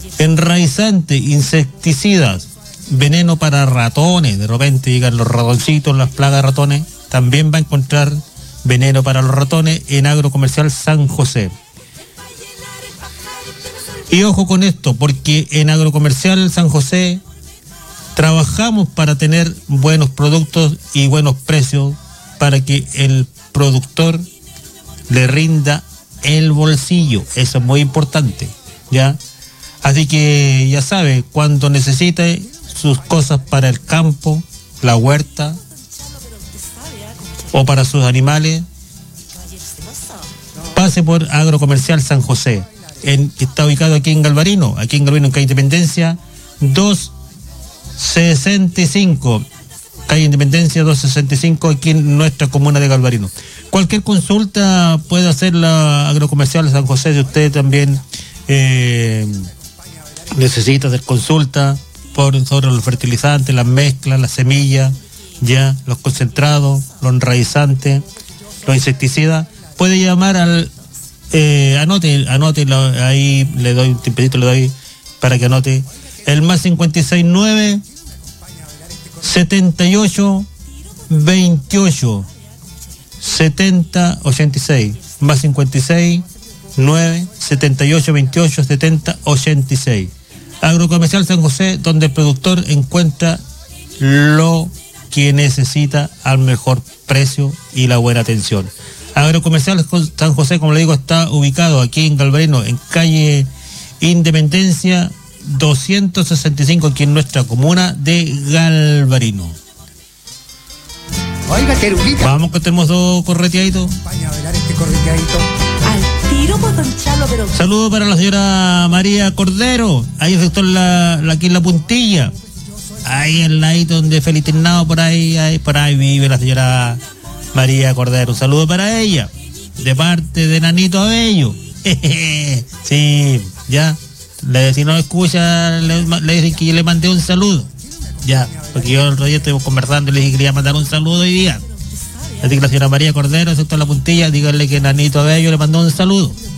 enraizante, insecticidas, veneno para ratones. De repente llegan los ratoncitos, las plagas de ratones. También va a encontrar veneno para los ratones en Agrocomercial San José. Y ojo con esto, porque en Agrocomercial San José trabajamos para tener buenos productos y buenos precios para que el productor le rinda el bolsillo. Eso es muy importante, ¿ya? Así que ya sabe, cuando necesite sus cosas para el campo, la huerta o para sus animales, pase por Agrocomercial San José. Está ubicado aquí en Galvarino, en calle Independencia 265, calle Independencia 265, aquí en nuestra comuna de Galvarino. Cualquier consulta puede hacer la Agrocomercial San José si usted también necesita hacer consulta sobre los fertilizantes, las mezclas, las semillas, ya, los concentrados, los enraizantes, los insecticidas. Puede llamar al anote, ahí le doy un tiempecito, le doy para que anote el más 569 78 28 70 86, más 56 9 78 28 70 86. Agrocomercial San José, donde el productor encuentra lo que necesita al mejor precio y la buena atención. Agrocomercial San José, como le digo, está ubicado aquí en Galvarino, en calle Independencia 265, aquí en nuestra comuna de Galvarino. Oiga, Terulita. Vamos que tenemos dos correteaditos. Al tiro, pues, don Chalo, pero... Saludos para la señora María Cordero, ahí en el sector aquí en La Puntilla, ahí en la donde Felicitinado, por ahí vive la señora María Cordero. Un saludo para ella, de parte de Nanito Abello. Sí, ya. Si no escucha, le dicen que yo le mandé un saludo. Ya, porque yo el otro día estuvimos conversando y le dije que quería mandar un saludo hoy día. Así que la señora María Cordero, sector La Puntilla, díganle que Nanito Abello le mandó un saludo.